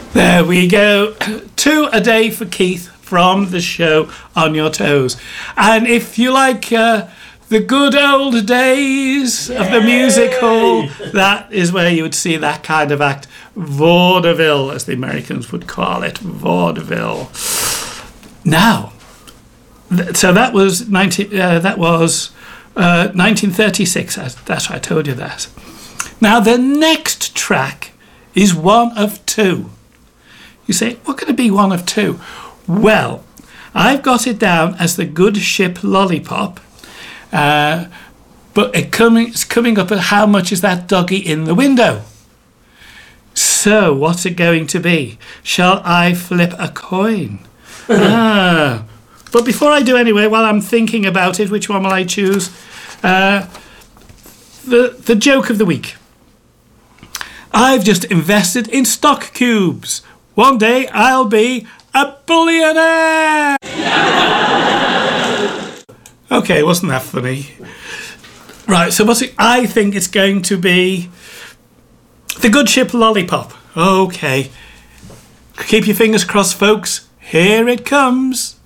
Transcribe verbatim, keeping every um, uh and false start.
There we go. Two a day for Keith from the show On Your Toes. And if you like uh, the good old days Yay! Of the music hall, that is where you would see that kind of act. Vaudeville, as the Americans would call it. Vaudeville. Now, th- so that was nineteen. Uh, that was uh, nineteen thirty-six. That's why I told you that. Now the next track is one of two. You say, what could it be one of two? Well, I've got it down as the Good Ship Lollipop, uh, but it coming, it's coming up at how much is that doggy in the window? So, what's it going to be? Shall I flip a coin? ah. But before I do anyway, while I'm thinking about it, which one will I choose? Uh, the, the joke of the week. I've just invested in stock cubes. One day I'll be a billionaire! Okay, wasn't that funny? Right, so what's it? I think it's going to be the Good Ship Lollipop. Okay. Keep your fingers crossed, folks. Here it comes.